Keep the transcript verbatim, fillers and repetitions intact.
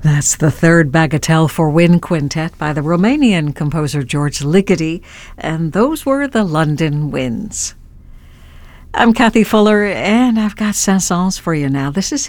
That's the third Bagatelle for Wind Quintet by the Romanian composer George Ligeti, and those were the London Winds. I'm Kathy Fuller, and I've got Saint-Saëns for you now. This is